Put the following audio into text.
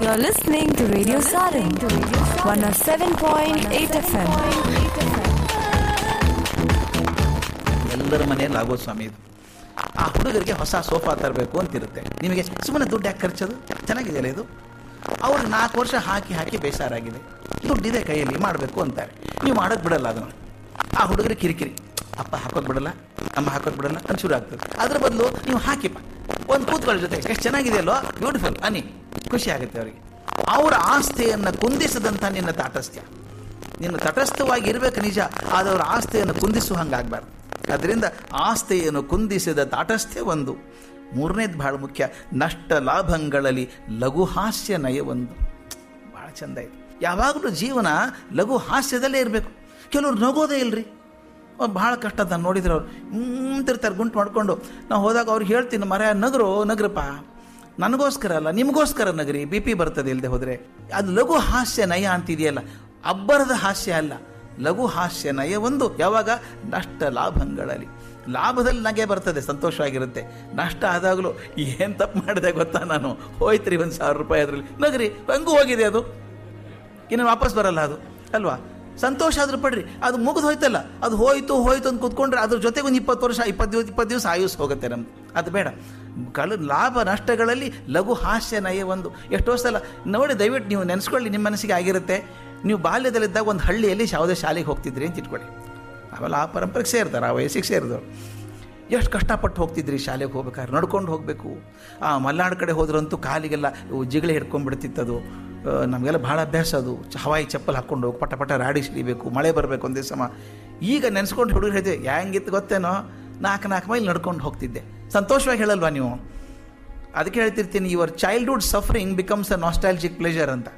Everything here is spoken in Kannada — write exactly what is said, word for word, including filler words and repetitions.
You're listening to Radio Sarang, one oh seven point eight F M. ಎಲ್ಲರ ಮನೆಯಲ್ಲಿ ಆಗೋ ಸ್ವಾಮಿ ಇದು. ಆ ಹುಡುಗರಿಗೆ ಹೊಸ ಸೋಫಾ ತರಬೇಕು ಅಂತಿರುತ್ತೆ. ನಿಮಗೆ ಸುಮ್ಮನೆ ದುಡ್ಡು ಯಾಕೆ ಖರ್ಚದು? ಚೆನ್ನಾಗಿದೆಯಲ್ಲ ಇದು. ಅವ್ರಿಗೆ ನಾಲ್ಕು ವರ್ಷ ಹಾಕಿ ಹಾಕಿ ಬೇಸರಾಗಿದೆ. ದುಡ್ಡಿದೆ ಕೈಯಲ್ಲಿ, ಮಾಡಬೇಕು ಅಂತಾರೆ. ನೀವು ಮಾಡೋದು ಬಿಡಲ್ಲ ಅದನ್ನು. ಆ ಹುಡುಗರಿಗೆ ಕಿರಿಕಿರಿ, ಅಪ್ಪ ಹಾಕೋದು ಬಿಡಲ್ಲ, ಅಮ್ಮ ಹಾಕೋದು ಬಿಡಲ್ಲ ಅಂತ ಶುರು ಆಗ್ತದೆ. ಅದ್ರ ಬದಲು ನೀವು ಹಾಕಿಪ್ಪ, ಒಂದು ಕೂತ್ಕೊಳ್ಳೋ ಜೊತೆ ಎಷ್ಟು ಚೆನ್ನಾಗಿದೆಯಲ್ಲೋ, ಬ್ಯೂಟಿಫುಲ್ ಅನ್ನಿ, ಖುಷಿ ಆಗುತ್ತೆ ಅವರಿಗೆ. ಅವರ ಆಸ್ತಿಯನ್ನು ಕುಂದಿಸದಂಥ ನಿನ್ನ ತಾಟಸ್ಥ್ಯ, ನಿನ್ನ ತಟಸ್ಥವಾಗಿ ಇರಬೇಕು ನಿಜ, ಆದವರ ಆಸ್ತಿಯನ್ನು ಕುಂದಿಸುವ ಹಂಗಾಗಬಾರ್ದು. ಅದರಿಂದ ಆಸ್ತಿಯನ್ನು ಕುಂದಿಸಿದ ತಾಟಸ್ಥ್ಯ ಒಂದು. ಮೂರನೇದು ಭಾಳ ಮುಖ್ಯ, ನಷ್ಟ ಲಾಭಗಳಲ್ಲಿ ಲಘು ಹಾಸ್ಯ ನಯ ಒಂದು. ಭಾಳ ಚೆಂದ ಇದೆ. ಯಾವಾಗಲೂ ಜೀವನ ಲಘು ಹಾಸ್ಯದಲ್ಲೇ ಇರಬೇಕು. ಕೆಲವ್ರು ನಗೋದೇ ಇಲ್ಲರಿ, ಭಾಳ ಕಷ್ಟ ಅಂತ ನೋಡಿದ್ರೆ ಅವ್ರು ಮುಂತಿರ್ತಾರೆ ಗುಂಟು ಮಾಡಿಕೊಂಡು. ನಾವು ಹೋದಾಗ ಅವ್ರಿಗೆ ಹೇಳ್ತೀನಿ, ಮರ ನಗರು ನಗರಪ್ಪ, ನನಗೋಸ್ಕರ ಅಲ್ಲ ನಿಮಗೋಸ್ಕರ ನಗರಿ, ಬಿ ಪಿ ಬರ್ತದೆ ಇಲ್ಲದೆ ಹೋದರೆ. ಅದು ಲಘು ಹಾಸ್ಯ ನಯ ಅಂತಿದೆಯಲ್ಲ, ಅಬ್ಬರದ ಹಾಸ್ಯ ಅಲ್ಲ, ಲಘು ಹಾಸ್ಯ ನಯ ಒಂದು. ಯಾವಾಗ? ನಷ್ಟ ಲಾಭಗಳಲ್ಲಿ. ಲಾಭದಲ್ಲಿ ನಗೆ ಬರ್ತದೆ, ಸಂತೋಷವಾಗಿರುತ್ತೆ. ನಷ್ಟ ಆದಾಗಲೂ ಏನು ತಪ್ಪು ಮಾಡಿದೆ ಗೊತ್ತಾ ನಾನು, ಹೋಯ್ತ್ರಿ ಒಂದು ಸಾವಿರ ರೂಪಾಯಿ ಅದರಲ್ಲಿ, ನಗರಿ ಹಂಗೂ ಹೋಗಿದೆ, ಅದು ಇನ್ನು ವಾಪಸ್ ಬರಲ್ಲ ಅದು ಅಲ್ವಾ. ಸಂತೋಷ ಆದ್ರೂ ಪಡ್ರಿ, ಅದು ಮುಗಿದು ಹೋಯ್ತಲ್ಲ, ಅದು ಹೋಯ್ತು ಹೋಯ್ತು ಅಂತ ಕೂತ್ಕೊಂಡ್ರೆ ಅದ್ರ ಜೊತೆಗೆ ಒಂದು ಇಪ್ಪತ್ತು ವರ್ಷ ಇಪ್ಪತ್ತು ದಿವಸ ಇಪ್ಪತ್ತು ದಿವಸ ಆಯುಸ್ ಹೋಗುತ್ತೆ ನಮ್ದು. ಅದು ಬೇಡ. ಕಲ ಲಾಭ ನಷ್ಟಗಳಲ್ಲಿ ಲಘು ಹಾಸ್ಯ ನಯ ಒಂದು. ಎಷ್ಟೋ ಸಲ ನೋಡಿ, ದಯವಿಟ್ಟು ನೀವು ನೆನೆಸ್ಕೊಳ್ಳಿ, ನಿಮ್ಮ ಮನಸ್ಸಿಗೆ ಆಗಿರುತ್ತೆ. ನೀವು ಬಾಲ್ಯದಲ್ಲಿದ್ದಾಗ ಒಂದು ಹಳ್ಳಿಯಲ್ಲಿ ಯಾವುದೇ ಶಾಲೆಗೆ ಹೋಗ್ತಿದ್ರಿ ಅಂತ ಇಟ್ಕೊಳ್ಳಿ. ಅವೆಲ್ಲ ಆ ಪರಂಪರೆಗೆ ಸೇರ್ತಾರೆ, ಆ ವಯಸ್ಸಿಗೆ ಸೇರಿದವರು. ಎಷ್ಟು ಕಷ್ಟಪಟ್ಟು ಹೋಗ್ತಿದ್ರಿ ಶಾಲೆಗೆ ಹೋಗ್ಬೇಕಾದ್ರೆ, ನಡ್ಕೊಂಡು ಹೋಗಬೇಕು. ಆ ಮಲ್ನಾಡು ಕಡೆ ಹೋದ್ರಂತೂ ಕಾಲಿಗೆಲ್ಲ ಜಿಗಳೆ ಹಿಡ್ಕೊಂಡ್ಬಿಡ್ತಿತ್ತದು. ನಮಗೆಲ್ಲ ಭಾಳ ಅಭ್ಯಾಸ ಅದು. ಹವಾಯಿ ಚಪ್ಪಲ್ ಹಾಕ್ಕೊಂಡು ಪಟ ಪಟ ರಾಡಿ ಸಿಡಿಬೇಕು, ಮಳೆ ಬರಬೇಕು ಒಂದೇ ಸಮ. ಈಗ ನೆನೆಸ್ಕೊಂಡು ಹುಡುಗರು ಹೇಳಿದೆ, ಹೆಂಗಿತ್ತು ಗೊತ್ತೇನೋ, ನಾಲ್ಕು ನಾಲ್ಕು ಮೈಲ್ ನಡ್ಕೊಂಡು ಹೋಗ್ತಿದ್ದೆ. ಸಂತೋಷವಾಗಿ ಹೇಳಲ್ವಾ ನೀವು? ಅದಕ್ಕೆ ಹೇಳ್ತಿರ್ತೀನಿ, your childhood suffering becomes a nostalgic pleasure ಅಂತ.